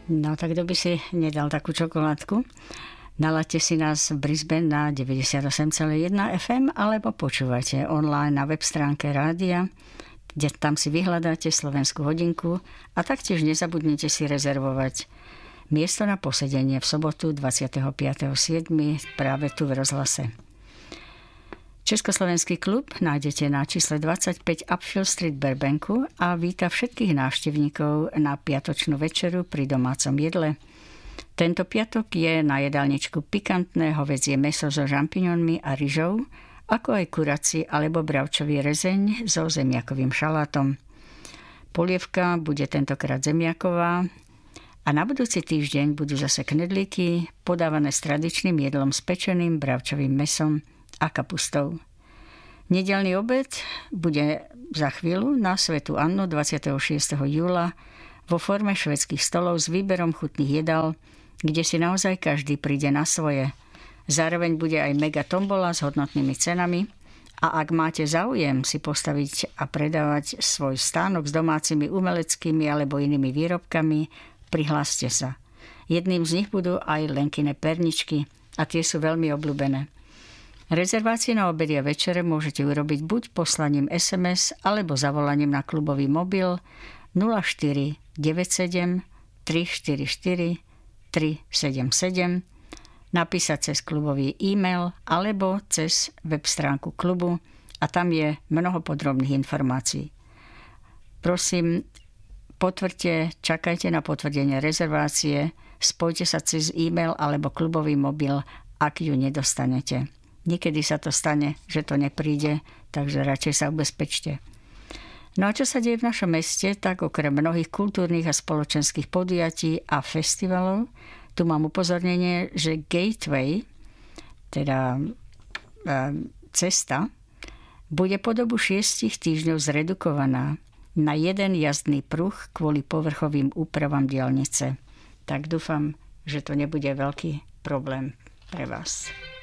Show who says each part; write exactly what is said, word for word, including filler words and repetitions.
Speaker 1: No tak kto by si nedal takú čokoládku? Nalaďte si nás v Brisbane na deväťdesiatosem celá jedna ef em alebo počúvajte online na web stránke rádia, kde tam si vyhľadáte Slovenskú hodinku a taktiež nezabudnite si rezervovať miesto na posedenie v sobotu dvadsiateho piateho siedmeho práve tu v rozhlase. Československý klub nájdete na čísle dvadsaťpäť Upfield Street Burbanku a víta všetkých návštevníkov na piatočnú večeru pri domácom jedle. Tento piatok je na jedálničku pikantné hovädzie mäso so žampiňonmi a ryžou, ako aj kurací alebo bravčový rezeň so zemiakovým šalátom. Polievka bude tentokrát zemiaková a na budúci týždeň budú zase knedlíky podávané s tradičným jedlom s pečeným bravčovým mäsom a kapustou. Nedeľný obed bude za chvíľu na Svätú Annu dvadsiateho šiesteho júla vo forme švédskych stolov s výberom chutných jedál, kde si naozaj každý príde na svoje. Zároveň bude aj mega tombola s hodnotnými cenami a ak máte záujem si postaviť a predávať svoj stánok s domácimi umeleckými alebo inými výrobkami, prihláste sa. Jedným z nich budú aj Lenkine perničky a tie sú veľmi obľúbené. Rezervácie na obedy a večere môžete urobiť buď poslaním es em es alebo zavolaním na klubový mobil nula štyri deväťsedem tri štyri štyri tri sedem sedem, napísať cez klubový e-mail alebo cez web stránku klubu a tam je mnoho podrobných informácií. Prosím, potvrďte, čakajte na potvrdenie rezervácie, spojte sa cez e-mail alebo klubový mobil, ak ju nedostanete. Niekedy sa to stane, že to nepríde, takže radšej sa ubezpečte. No a čo sa deje v našom meste, tak okrem mnohých kultúrnych a spoločenských podujatí a festivalov, tu mám upozornenie, že Gateway, teda cesta, bude po dobu šiestich týždňov zredukovaná na jeden jazdný pruh kvôli povrchovým úpravám diaľnice. Tak dúfam, že to nebude veľký problém pre vás.